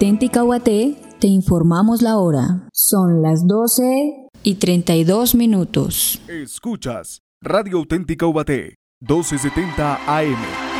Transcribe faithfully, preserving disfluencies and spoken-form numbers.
Auténtica Guaté, te informamos la hora. Son las doce y treinta y dos minutos. Escuchas Radio Auténtica Guaté, doce setenta A M.